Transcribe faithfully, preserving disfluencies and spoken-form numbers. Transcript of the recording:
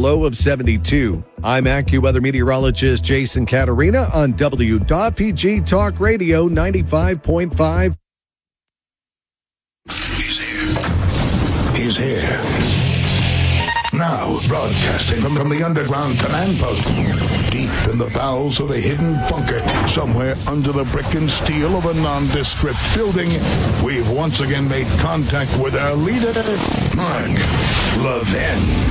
low of seventy-two. I'm AccuWeather meteorologist Jason Caterina on W P G Talk Radio ninety-five point five. He's here. He's here. Now, broadcasting from, from the underground command post, deep in the bowels of a hidden bunker, somewhere under the brick and steel of a nondescript building, we've once again made contact with our leader, Mark Levin.